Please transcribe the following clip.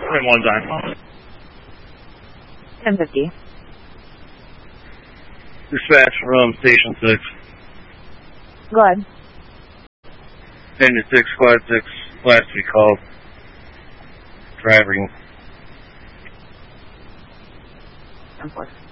in one time. 1050. Dispatch from Station 6. Go ahead. Engine 6, Squad 6, last we called. Driving. 10-4.